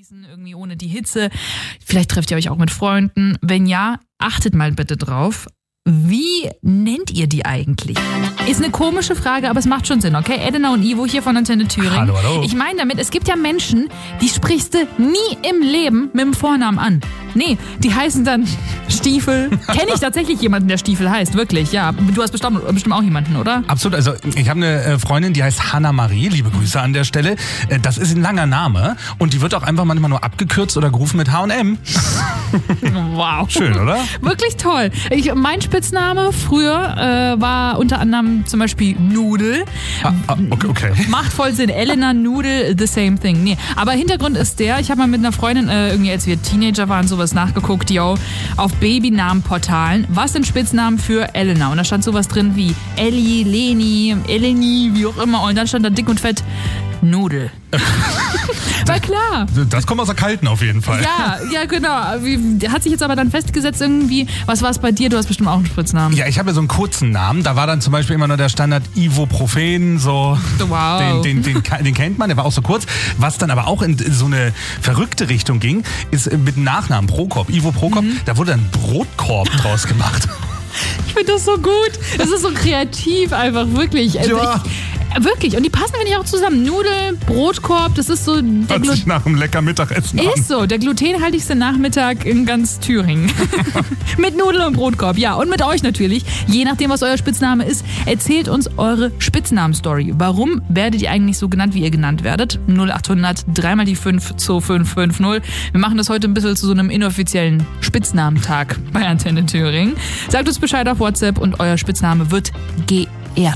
genießen, irgendwie ohne die Hitze. Vielleicht trefft ihr euch auch mit Freunden. Wenn ja, achtet mal bitte drauf. Wie nennt ihr die eigentlich? Ist eine komische Frage, aber es macht schon Sinn, okay? Elena und Ivo hier von Antenne Thüringen. Hallo, hallo. Ich meine damit, es gibt ja Menschen, die sprichst du nie im Leben mit dem Vornamen an. Nee, die heißen dann Stiefel. Kenne ich tatsächlich jemanden, der Stiefel heißt, wirklich, ja. Du hast bestimmt auch jemanden, oder? Absolut, also ich habe eine Freundin, die heißt Hanna-Marie, liebe Grüße an der Stelle. Das ist ein langer Name und die wird auch einfach manchmal nur abgekürzt oder gerufen mit H&M. Wow. Schön, oder? Wirklich toll. Mein Spitzname früher war unter anderem zum Beispiel Nudel. Okay. Macht voll Sinn. Elena, Nudel, the same thing. Nee, aber Hintergrund ist der, ich habe mal mit einer Freundin, irgendwie als wir Teenager waren, sowas nachgeguckt, yo, auf Babynamenportalen. Was sind Spitznamen für Elena? Und da stand sowas drin wie Elli, Leni, Eleni, wie auch immer. Und dann stand da dick und fett Nudel. War klar. Das kommt aus der Kalten auf jeden Fall. Ja, genau. Hat sich jetzt aber dann festgesetzt irgendwie. Was war es bei dir? Du hast bestimmt auch einen Spitznamen. Ja, ich habe ja so einen kurzen Namen. Da war dann zum Beispiel immer nur der Standard Ibuprofen, so. Wow. Den kennt man, der war auch so kurz. Was dann aber auch in so eine verrückte Richtung ging, ist mit dem Nachnamen Prokop. Ivo Prokop, da wurde ein Brotkorb draus gemacht. Ich finde das so gut. Das ist so kreativ einfach, wirklich. Also Ja. Wirklich. Und die passen, finde ich, auch zusammen. Nudel, Brotkorb, das ist so... Hört sich nach einem lecker Mittagessen an. Ist so, der glutenhaltigste Nachmittag in ganz Thüringen. Mit Nudel und Brotkorb, ja. Und mit euch natürlich. Je nachdem, was euer Spitzname ist, erzählt uns eure Spitznamen-Story. Warum werdet ihr eigentlich so genannt, wie ihr genannt werdet? 0800 3x5 2550. Wir machen das heute ein bisschen zu so einem inoffiziellen Spitznamentag bei Antenne Thüringen. Sagt uns Bescheid auf WhatsApp und euer Spitzname wird geehrt.